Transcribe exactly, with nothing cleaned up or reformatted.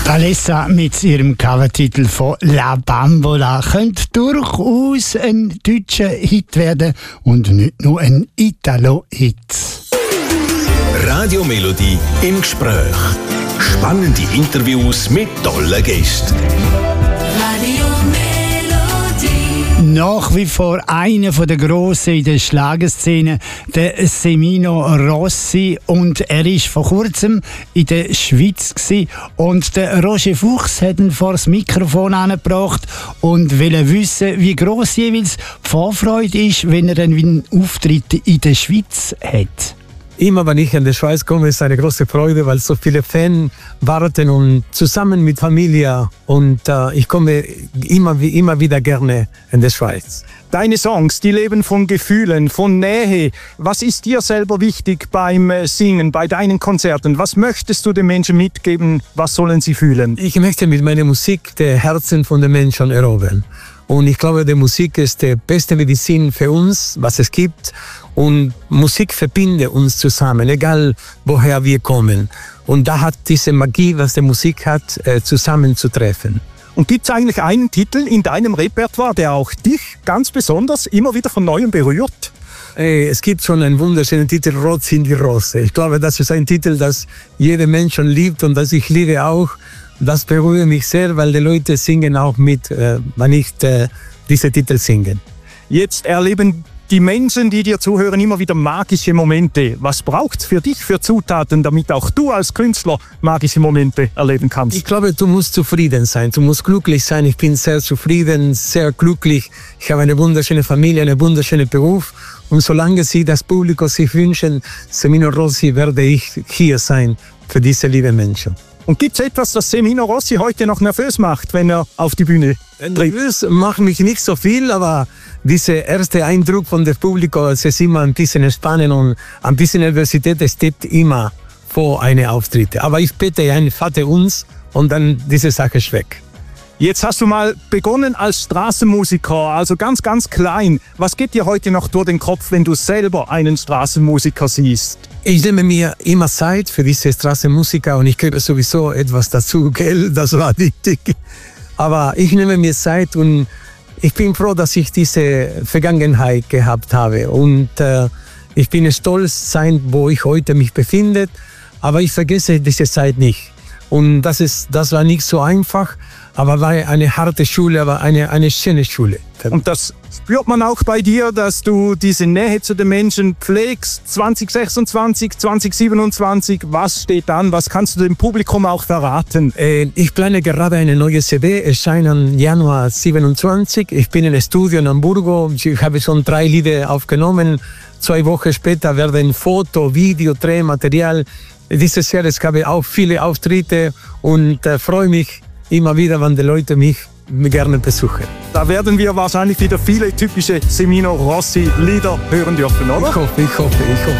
Alessa mit ihrem Covertitel von La Bambola könnte durchaus ein deutscher Hit werden und nicht nur ein Italo-Hit. Radio Melodie im Gespräch. Spannende Interviews mit tollen Gästen. Radio Melodie. Nach wie vor einer der Grossen in der Schlagerszene, der Semino Rossi. Und er war vor kurzem in der Schweiz gewesen. Und der Roger Fuchs hat ihn vor das Mikrofon angebracht und wollte wissen, wie gross jeweils die Vorfreude ist, wenn er einen Auftritt in der Schweiz hat. Immer wenn ich in die Schweiz komme, ist eine große Freude, weil so viele Fans warten und zusammen mit Familie. Und äh, ich komme immer, immer wieder gerne in die Schweiz. Deine Songs, die leben von Gefühlen, von Nähe. Was ist dir selber wichtig beim Singen, bei deinen Konzerten? Was möchtest du den Menschen mitgeben? Was sollen sie fühlen? Ich möchte mit meiner Musik die Herzen von den Menschen erobern. Und ich glaube, die Musik ist die beste Medizin für uns, was es gibt. Und Musik verbindet uns zusammen, egal woher wir kommen. Und da hat diese Magie, was die Musik hat, zusammenzutreffen. Und gibt es eigentlich einen Titel in deinem Repertoire, der auch dich ganz besonders immer wieder von Neuem berührt? Es gibt schon einen wunderschönen Titel, Rot sind die Rose. Ich glaube, das ist ein Titel, das jeder Mensch liebt und das ich liebe auch. Das berührt mich sehr, weil die Leute singen auch mit, wenn ich diese Titel singe. Jetzt erleben die Menschen, die dir zuhören, immer wieder magische Momente. Was braucht es für dich für Zutaten, damit auch du als Künstler magische Momente erleben kannst? Ich glaube, du musst zufrieden sein, du musst glücklich sein. Ich bin sehr zufrieden, sehr glücklich. Ich habe eine wunderschöne Familie, einen wunderschönen Beruf. Und solange sie das Publikum sich wünschen, Semino Rossi, werde ich hier sein für diese lieben Menschen. Und gibt es etwas, das Semino Rossi heute noch nervös macht, wenn er auf die Bühne tritt? Nervös macht mich nicht so viel, aber dieser erste Eindruck von dem Publikum, es ist immer ein bisschen spannend und ein bisschen Nervosität steht immer vor einem Auftritt. Aber ich bete ein Vater uns und dann diese Sache ist weg. Jetzt hast du mal begonnen als Straßenmusiker, also ganz, ganz klein. Was geht dir heute noch durch den Kopf, wenn du selber einen Straßenmusiker siehst? Ich nehme mir immer Zeit für diese Straßenmusiker und ich gebe sowieso etwas dazu, Geld, das war wichtig. Aber ich nehme mir Zeit und ich bin froh, dass ich diese Vergangenheit gehabt habe. Und äh, ich bin stolz sein, wo ich heute mich befinde, aber ich vergesse diese Zeit nicht. Und das, ist, das war nicht so einfach, aber war eine harte Schule, aber eine, eine schöne Schule. Und das spürt man auch bei dir, dass du diese Nähe zu den Menschen pflegst. zwanzig sechsundzwanzig, zwanzig siebenundzwanzig, was steht an? Was kannst du dem Publikum auch verraten? Äh, ich plane gerade eine neue C D, erscheint im Januar siebenundzwanzig. Ich bin im Studio in Hamburg, ich habe schon drei Lieder aufgenommen. Zwei Wochen später werden Foto, Video, Drehmaterial. Dieses Jahr es gab auch viele Auftritte und äh, freue mich immer wieder, wenn die Leute mich gerne besuchen. Da werden wir wahrscheinlich wieder viele typische Semino Rossi Lieder hören dürfen, oder? Ich hoffe, ich hoffe, ich hoffe.